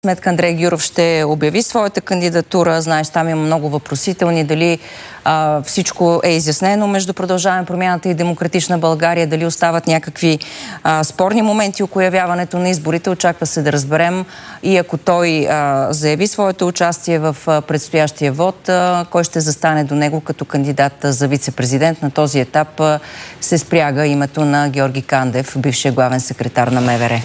Сметка Андрей Гюров ще обяви своята кандидатура. Знаеш, там има много въпросителни. Дали всичко е изяснено между Продължаваме промяната и Демократична България, дали остават някакви спорни моменти около явяването на изборите. Очаква се да разберем и ако той заяви своето участие в предстоящия вод, кой ще застане до него като кандидат за вице-президент. На този етап се спряга името на Георги Кандев, бившия главен секретар на МВР.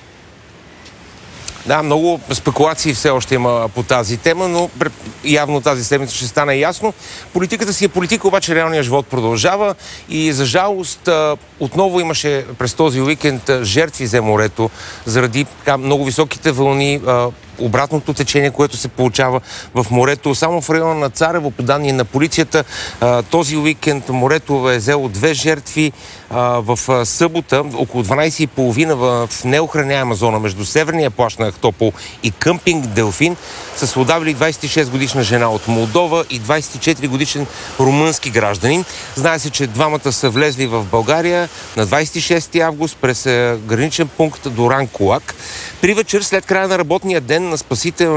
Да, много спекулации все още има по тази тема, но явно тази седмица ще стане ясно. Политиката си е политика, обаче реалният живот продължава и за жалост отново имаше през този уикенд жертви за морето заради много високите вълни, обратното течение, което се получава в морето. Само в района на Царево, по данни на полицията, този уикенд морето е взело 2 жертви. В събота, около 12:30 в неохраняема зона между северния плаж на Ахтопол и къмпинг Делфин са се удавили 26-годишна жена от Молдова и 24-годишен румънски гражданин. Знае се, че двамата са влезли в България на 26 август през граничен пункт Доран Кулак. При вечер, след края на работния ден, на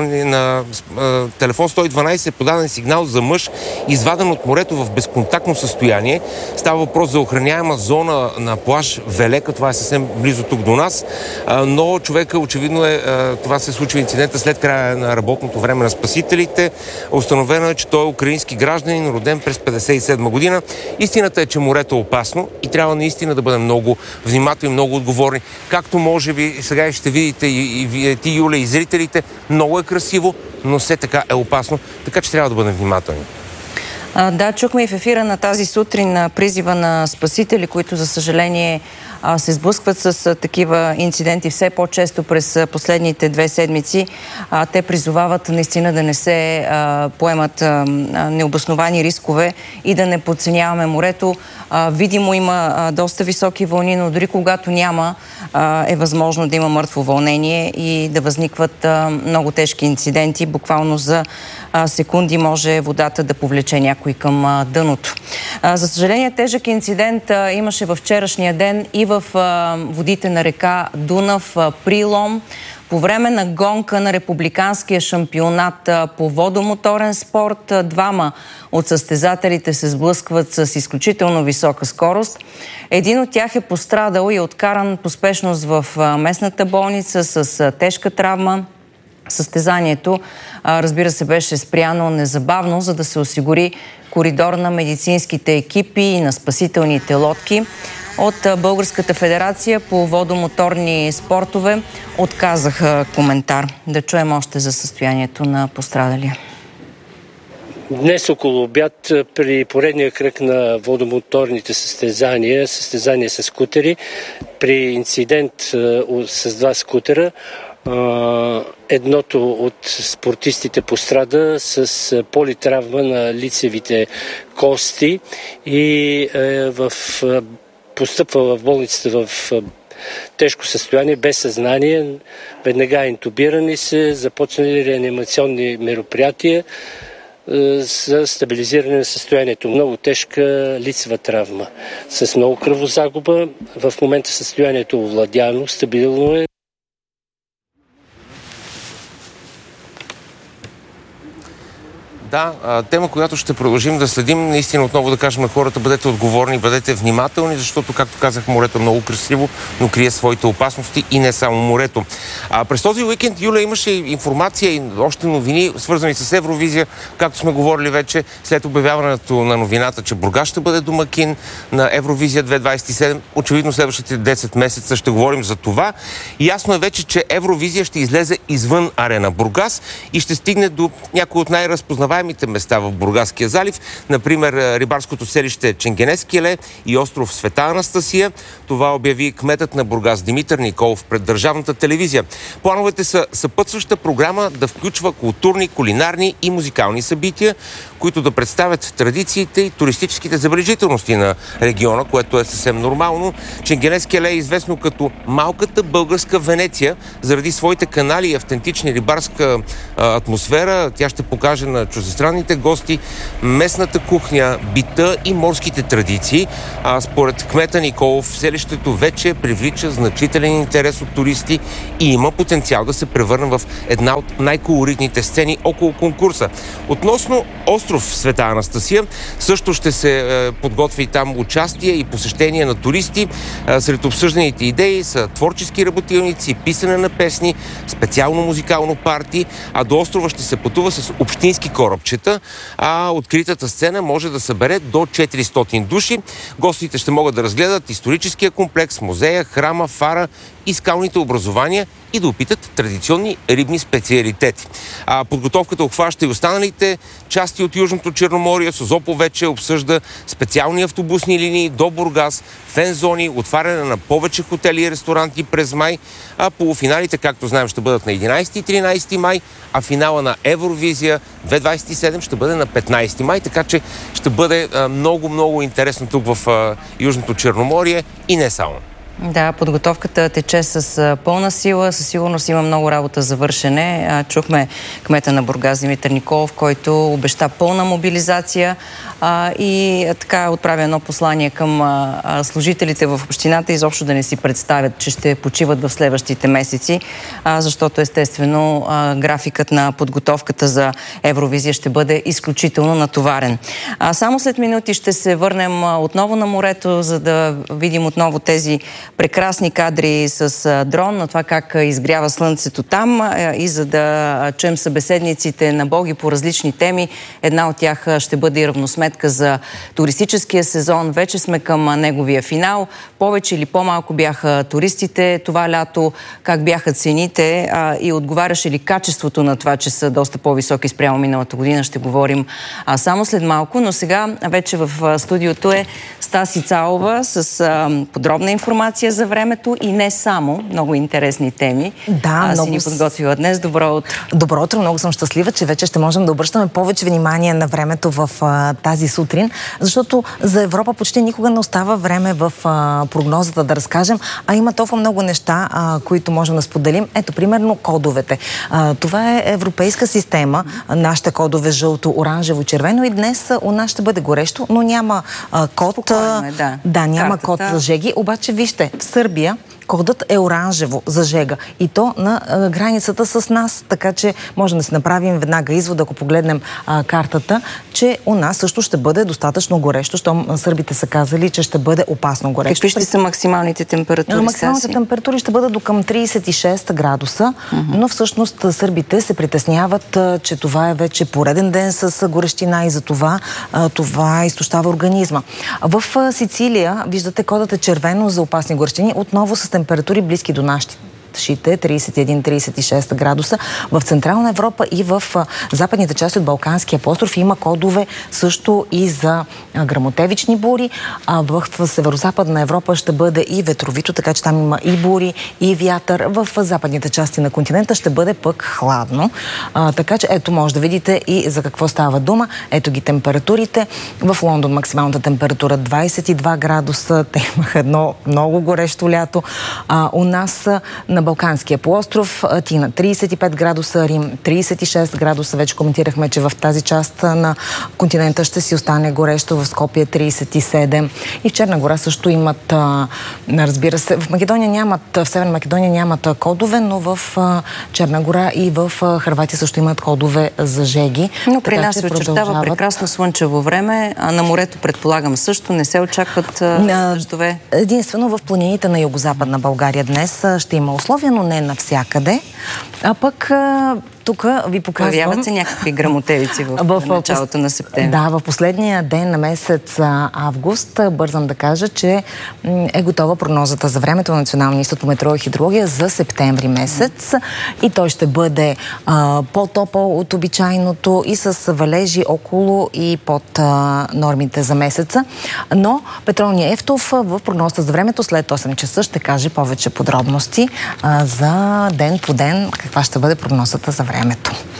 телефон 112 е подаден сигнал за мъж, изваден от морето в безконтактно състояние. Става въпрос за охраняема зона на плаж Велека, това е съвсем близо тук до нас, но човека очевидно това се случва инцидента след края на работното време на спасителите. Установено е, че той е украински гражданин, роден през 1957 година. Истината е, че морето е опасно и трябва наистина да бъдем много внимателни, много отговорни. Както може би сега ще видите и ти, Юля, и зрителите, много е красиво, но все така е опасно, така че трябва да бъдем внимателни. Да, чухме и в ефира на тази сутрин призива на спасители, които за съжаление се сблъскват с такива инциденти все по-често през последните 2 седмици. Те призовават наистина да не се поемат необосновани рискове и да не подценяваме морето. Видимо има доста високи вълни, но дори когато няма, е възможно да има мъртво вълнение и да възникват много тежки инциденти. Буквално за секунди може водата да повлече някой към дъното. За съжаление, тежък инцидент имаше във вчерашния ден и в водите на река Дунав при Лом. По време на гонка на републиканския шампионат по водомоторен спорт, 2 от състезателите се сблъскват с изключително висока скорост. Един от тях е пострадал и е откаран по спешност в местната болница с тежка травма. Състезанието, разбира се, беше спряно незабавно, за да се осигури коридор на медицинските екипи и на спасителните лодки. От Българската федерация по водомоторни спортове отказаха коментар. Да чуем още за състоянието на пострадалия. Днес около обяд при поредния кръг на водомоторните състезания с скутери, при инцидент с 2 скутера, едното от спортистите пострада с политравма на лицевите кости и постъпва в болницата в тежко състояние, без съзнание. Веднага интубирани се, започнали реанимационни мероприятия за стабилизиране на състоянието. Много тежка лицева травма с много кръвозагуба. В момента състоянието е овладяно, стабилно е. Да, тема, която ще продължим да следим. Наистина отново да кажем на хората, бъдете отговорни, бъдете внимателни, защото, както казах, морето е много красиво, но крие своите опасности и не само морето. През този уикенд, Юля, имаше информация и още новини, свързани с Евровизия, както сме говорили вече, след обявяването на новината, че Бургас ще бъде домакин на Евровизия 2027. Очевидно следващите 10 месеца ще говорим за това. Ясно е вече, че Евровизия ще излезе извън арена Бургас и ще стигне до някои от най-разпознаваемите места в Бургаския залив, например рибарското селище Ченгенез-Келе и остров Света Анастасия. Това обяви кметът на Бургас Димитър Николов пред държавната телевизия. Плановете са съпътстваща програма да включва културни, кулинарни и музикални събития, които да представят традициите и туристическите забележителности на региона, което е съвсем нормално. Ченгенез-Келе е известно като малката българска Венеция заради своите канали и автентични рибарска атмосфера. Тя ще покаже на чуждестранните чуждестранните гости, местната кухня, бита и морските традиции. Според кмета Николов, селището вече привлича значителен интерес от туристи и има потенциал да се превърне в една от най-колоритните сцени около конкурса. Относно остров Света Анастасия, също ще се подготви там участие и посещение на туристи. Сред обсъжданите идеи са творчески работилници, писане на песни, специално музикално парти, а до острова ще се пътува с общински корабчета, а откритата сцена може да събере до 400 души. Гостите ще могат да разгледат историческия комплекс, музея, храма, фара и скалните образования и да опитат традиционни рибни специалитети. Подготовката обхваща и останалите части от Южното Черноморие. Созопол вече обсъжда специални автобусни линии до Бургас, фен-зони, отваряне на повече хотели и ресторанти през май, а полуфиналите, както знаем, ще бъдат на 11 и 13 май, а финала на Евровизия 2027 ще бъде на 15 май, така че ще бъде много интересно тук в Южното Черноморие и не само. Да, подготовката тече с пълна сила. Със сигурност има много работа за вършене. Чухме кмета на Бургас Димитър Николов, който обеща пълна мобилизация и така отправя едно послание към служителите в общината, изобщо да не си представят, че ще почиват в следващите месеци, защото естествено графикът на подготовката за Евровизия ще бъде изключително натоварен. Само след минути ще се върнем отново на морето, за да видим отново тези прекрасни кадри с дрон на това как изгрява слънцето там и за да чуем събеседниците на Боги по различни теми. Една от тях ще бъде и равносметка за туристическия сезон. Вече сме към неговия финал. Повече или по-малко бяха туристите това лято, как бяха цените и отговаряше ли качеството на това, че са доста по-високи спрямо миналата година. Ще говорим само след малко, но сега вече в студиото е Стаси Цалова с подробна информация за времето и не само. Много интересни теми. Да, си ни подготвила днес. Добро утро. Добро утро. Много съм щастлива, че вече ще можем да обръщаме повече внимание на времето в тази сутрин, защото за Европа почти никога не остава време в прогнозата да разкажем, а има толкова много неща, които можем да споделим. Ето, примерно, кодовете. Това е европейска система. Нашите кодове жълто, оранжево, червено и днес у нас ще бъде горещо, но няма код. Да, няма код за жеги. Обаче, вижте, в Сърбия кодът е оранжево за жега и то на границата с нас, така че можем да си направим веднага извод, ако погледнем картата, че у нас също ще бъде достатъчно горещо, щом сърбите са казали, че ще бъде опасно горещо. Какви ще са максималните температури? Максималните температури ще бъдат до към 36 градуса, но всъщност сърбите се притесняват, че това е вече пореден ден с горещина и за това изтощава организма. В Сицилия, виждате, кодът е червено за опасни горещини, отново с температури близки до нашите 31-36 градуса. В Централна Европа и в западните части от Балканския полуостров има кодове също и за гръмотевични бури. В Северозападна Европа ще бъде и ветровито, така че там има и бури, и вятър. В западните части на континента ще бъде пък хладно. Така че ето може да видите и за какво става дума. Ето ги температурите. В Лондон максималната температура 22 градуса. Те имаха едно много горещо лято. У нас на Балканския полуостров, Атина 35 градуса, Рим 36 градуса. Вече коментирахме, че в тази част на континента ще си остане горещо, в Скопие 37. И в Черна гора също имат, разбира се, в Македония нямат, в Северна Македония нямат кодове, но в Черна гора и в Хърватия също имат кодове за жеги. Но при нас се очертава прекрасно слънчево време, а на морето предполагам също не се очакват дъждове. Единствено в планините на югозападна България днес ще има условия, но не навсякъде. А пък тук ви показвам... Появяват се някакви грамотевици в началото на септември. Да, в последния ден на месец август бързам да кажа, че е готова прогнозата за времето на Националния институт по метеорология и хидрология за септември месец. И той ще бъде по-топъл от обичайното и с валежи около и под нормите за месеца. Но Петролния Ефтов в прогнозата за времето след 8 часа ще каже повече подробности за ден по ден каква ще бъде прогнозата за времето.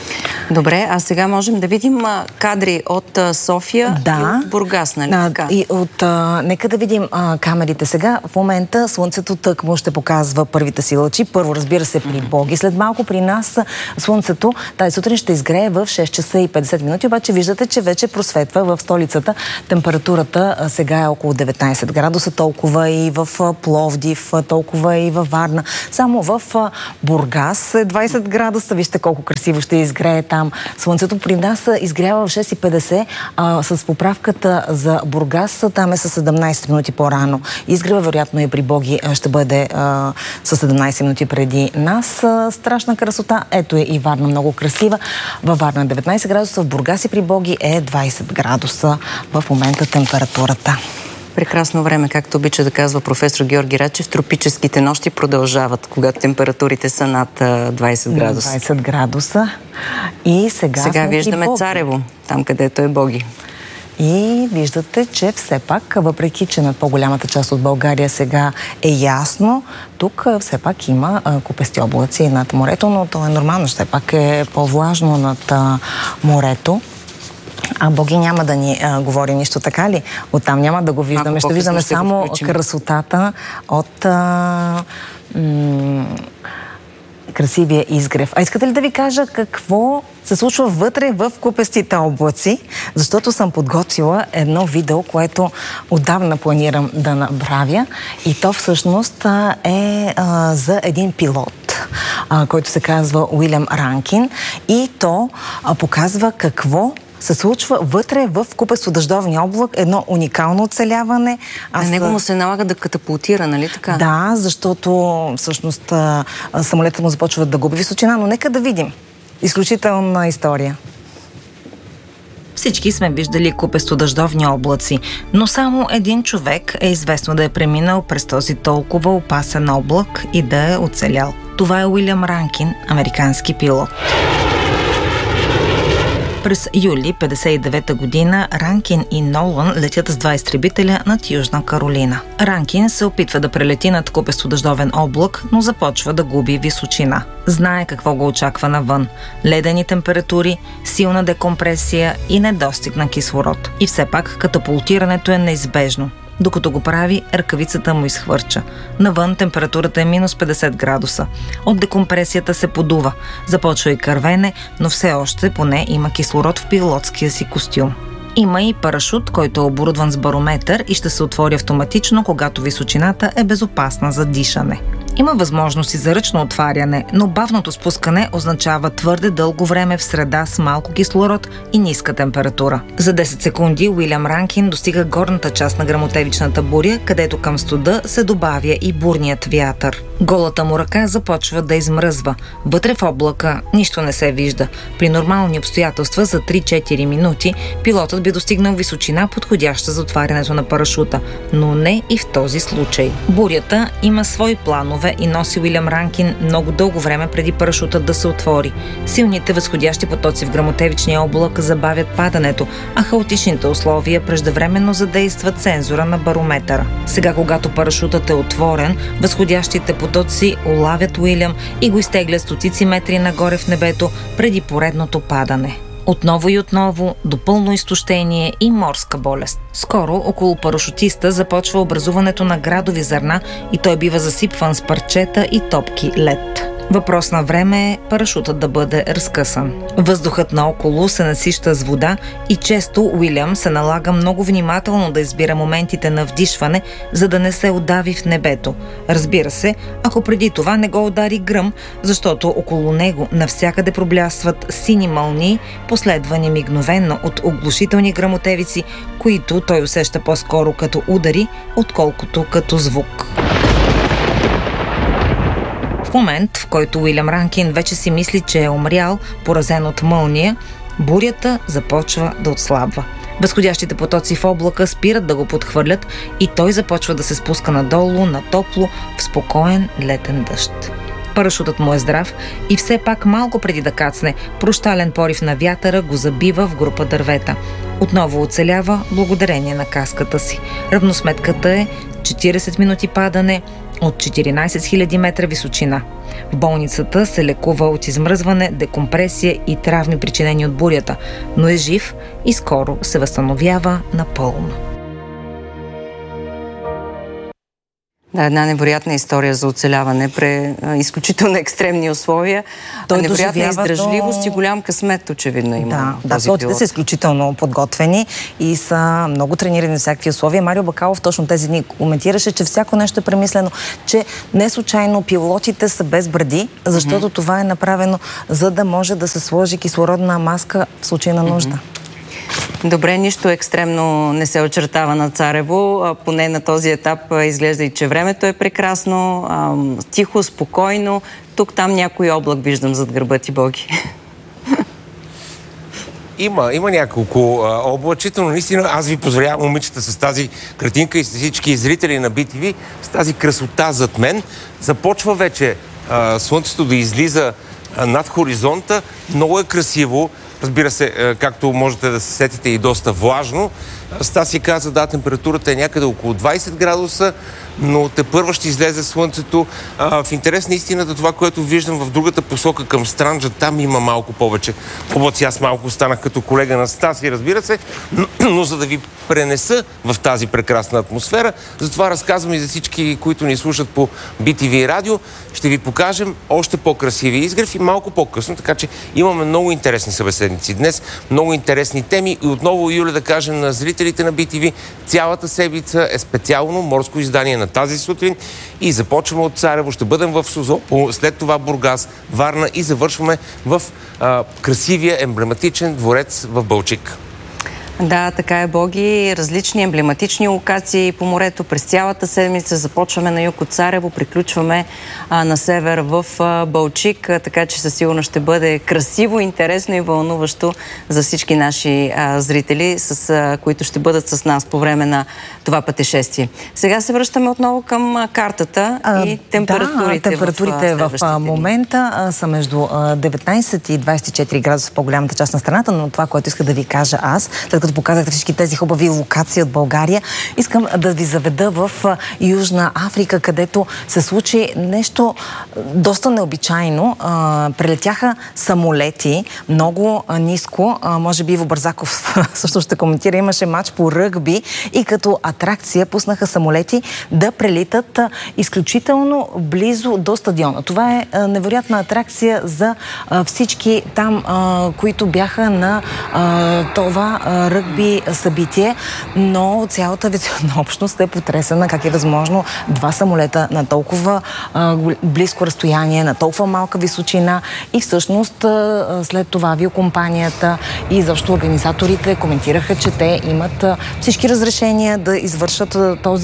Добре, а сега можем да видим кадри от София и от Бургас, нали така? Нека да видим камерите сега. В момента слънцето тъкмо ще показва първите си лъчи. Първо, разбира се, при Боги. След малко при нас слънцето тази сутрин ще изгрее в 6 часа и 50 минути, обаче виждате, че вече просветва в столицата. Температурата сега е около 19 градуса, толкова и в Пловдив, толкова и във Варна. Само в Бургас е 20 градуса. Вижте колко красиво ще изгрее там. Слънцето при нас изгрява в 6:50, с поправката за Бургас там е с 17 минути по-рано. Изгрева вероятно и при Боги ще бъде с 17 минути преди нас. Страшна красота. Ето е и Варна, много красива. Във Варна 19 градуса, в Бургас и при Боги е 20 градуса в момента температурата. Прекрасно време, както обича да казва професор Георги Рачев, тропическите нощи продължават, когато температурите са над 20 градуса. 20 градуса. И сега виждаме Царево, там където е Боги. И виждате, че все пак, въпреки че над по-голямата част от България сега е ясно, тук все пак има купести облаци над морето, но то е нормално, все пак е по-влажно над морето. А Боги няма да ни говори нищо, така ли? Оттам няма да го виждаме. Ще виждаме само красотата от красивия изгрев. А искате ли да ви кажа какво се случва вътре в купестите облаци? Защото съм подготвила едно видео, което отдавна планирам да направя. И то всъщност е за един пилот, който се казва Уилям Ранкин. И то показва какво се случва вътре в купесто-дъждовния облак, едно уникално оцеляване. На него му се налага да катапултира, нали така? Да, защото всъщност самолетът му започва да губи височина, но нека да видим. Изключителна история. Всички сме виждали купесто-дъждовни облаци, но само един човек е известно да е преминал през този толкова опасен облак и да е оцелял. Това е Уилям Ранкин, американски пилот. През юли 1959 година Ранкин и Нолан летят с 2 изтребителя над Южна Каролина. Ранкин се опитва да прелети над купесто-дъждовен облак, но започва да губи височина. Знае какво го очаква навън. Ледени температури, силна декомпресия и недостиг на кислород. И все пак катапултирането е неизбежно. Докато го прави, ръкавицата му изхвърча. Навън температурата е минус 50 градуса. От декомпресията се подува. Започва и кървене, но все още поне има кислород в пилотския си костюм. Има и парашут, който е оборудван с барометър и ще се отвори автоматично, когато височината е безопасна за дишане. Има възможности за ръчно отваряне, но бавното спускане означава твърде дълго време в среда с малко кислород и ниска температура. За 10 секунди Уилям Ранкин достига горната част на гръмотевичната буря, където към студа се добавя и бурният вятър. Голата му ръка започва да измръзва. Вътре в облака нищо не се вижда. При нормални обстоятелства за 3-4 минути пилотът би достигнал височина, подходяща за отварянето на парашута, но не и в този случай. Бурята има свои планове и носи Уилям Ранкин много дълго време преди парашутът да се отвори. Силните възходящи потоци в гръмотевичния облак забавят падането, а хаотичните условия преждевременно задействат сензора на барометъра. Сега, когато парашутът е отворен, възходящите потоци улавят Уилям и го изтеглят стотици метри нагоре в небето преди поредното падане. Отново и отново, до пълно изтощение и морска болест. Скоро около парашутиста започва образуването на градови зърна и той бива засипван с парчета и топки лед. Въпрос на време е парашутът да бъде разкъсан. Въздухът наоколо се насища с вода и често Уилям се налага много внимателно да избира моментите на вдишване, за да не се удави в небето. Разбира се, ако преди това не го удари гръм, защото около него навсякъде проблясват сини мълнии, последвани мигновенно от оглушителни гръмотевици, които той усеща по-скоро като удари, отколкото като звук. В момент, в който Уилям Ранкин вече си мисли, че е умрял, поразен от мълния, бурята започва да отслабва. Възходящите потоци в облака спират да го подхвърлят и той започва да се спуска надолу, на топло, в спокоен летен дъжд. Парашутът му е здрав и все пак малко преди да кацне, прощален порив на вятъра го забива в група дървета. Отново оцелява благодарение на каската си. Равносметката е 40 минути падане от 14 000 метра височина. В болницата се лекува от измръзване, декомпресия и травми, причинени от бурята, но е жив и скоро се възстановява напълно. Да, една невероятна история за оцеляване при изключително екстремни условия. Той невероятна издръжливост и голям късмет, очевидно има. Да, пилотите са изключително подготвени и са много тренирани за всякакви условия. Марио Бакалов точно тези дни коментираше, че всяко нещо е премислено, че не случайно пилотите са без бради, защото това е направено, за да може да се сложи кислородна маска в случай на нужда. Добре, нищо екстремно не се очертава на Царево. Поне на този етап изглежда и, че времето е прекрасно, тихо, спокойно. Тук-там някой облак виждам зад гърба ти, Боги. Има няколко облачета, но наистина аз ви поздравявам, момичета, с тази картинка и с всички зрители на BTV, с тази красота зад мен. Започва вече слънцето да излиза над хоризонта. Много е красиво. Разбира се, както можете да се сетите, и доста влажно. Стаси каза, да, температурата е някъде около 20 градуса, но тепърва ще излезе слънцето. В интерес на истината, това, което виждам в другата посока към Странджа, там има малко повече облаци. Аз малко станах като колега на Стаси, разбира се, но за да ви пренеса в тази прекрасна атмосфера, затова разказвам и за всички, които ни слушат по BTV радио, ще ви покажем още по-красиви изгреви малко по-късно, така че имаме много интересни събеседници днес, много интересни теми и отново, Юля, да кажем на зрителите на BTV, цялата седмица е специално морско издание на тази сутрин и започваме от Царево, ще бъдем в Созопол, след това Бургас, Варна и завършваме в красивия емблематичен дворец в Балчик. Да, така е, Боги. Различни емблематични локации по морето през цялата седмица. Започваме на юг от Царево, приключваме на север в Балчик, така че със сигурност ще бъде красиво, интересно и вълнуващо за всички наши зрители, които ще бъдат с нас по време на това пътешествие. Сега се връщаме отново към картата и температурите. Температурите в момента са между 19 и 24 градуса в по-голямата част на страната, но това, което иска да ви кажа аз, след като показахте всички тези хубави локации от България, искам да ви заведа в Южна Африка, където се случи нещо доста необичайно. Прелетяха самолети много ниско. Може би Иво Бързаков също ще коментира. Имаше матч по ръгби и като атракция пуснаха самолети да прелитат изключително близо до стадиона. Това е невероятна атракция за всички там, които бяха на това ръгби събитие, но цялата авиационна общност е потресена как е възможно два самолета на толкова близко разстояние, на толкова малка височина и всъщност след това авиокомпанията и изобщо организаторите коментираха, че те имат всички разрешения да извършат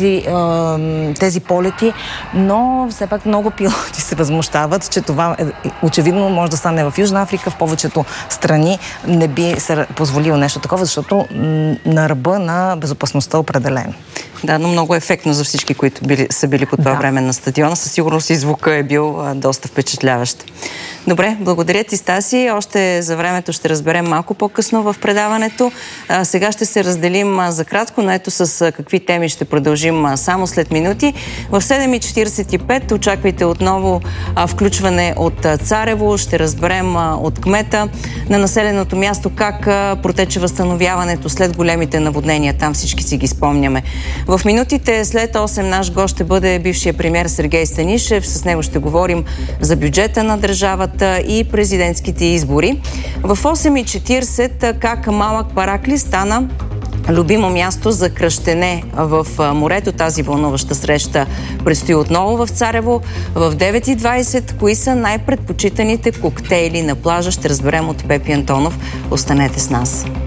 тези полети, но все пак много пилоти се възмущават, че това очевидно може да стане в Южна Африка. В повечето страни не би се позволило нещо такова, защото на ръба на безопасността определено. Да, но много ефектно за всички, които са били по това време на стадиона. Със сигурност и звука е бил доста впечатляващ. Добре, благодаря ти, Стаси. Още за времето ще разберем малко по-късно в предаването. Сега ще се разделим за кратко, но ето с какви теми ще продължим само след минути. В 7:45 очаквайте отново включване от Царево. Ще разберем от кмета на населеното място как протече възстановяването след големите наводнения. Там всички си ги спомняме. В минутите след 8 наш гост ще бъде бившия премиер Сергей Станишев. С него ще говорим за бюджета на държавата и президентските избори. В 8:40 как малък Паракли стана любимо място за кръщене в морето. Тази вълнуваща среща предстои отново в Царево. В 9:20 кои са най-предпочитаните коктейли на плажа ще разберем от Пепи Антонов. Останете с нас.